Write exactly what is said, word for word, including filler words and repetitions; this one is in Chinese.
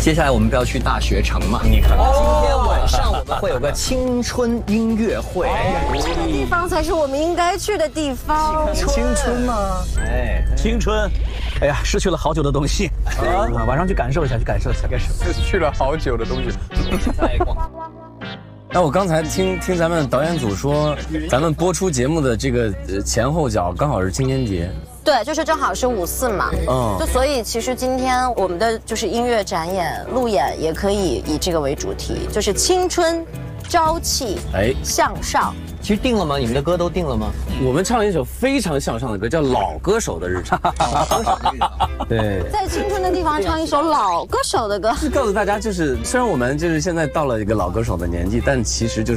接下来我们不要去大学城嘛？你看，今天晚上我们会有个青春音乐会。 这个地方才是我们应该去的地方。 青春吗？哎， 青春。哎呀，失去了好久的东西啊！晚上去感受一下，去感受一下，感受。 失去了好久的东西。 再逛。 那我刚才听听咱们导演组说，咱们播出节目的这个前后脚刚好是青年节。 对，就是正好是五四嘛，嗯，就所以其实今天我们的就是音乐展演、路演也可以以这个为主题，就是青春、朝气、哎、向上。 其实定了吗？你们的歌都定了吗？ 我们唱了一首非常向上的歌，叫《老歌手的日常》。对， 在青春的地方唱一首老歌手的歌， 是告诉大家，就是虽然我们就是现在到了一个老歌手的年纪，但其实就是。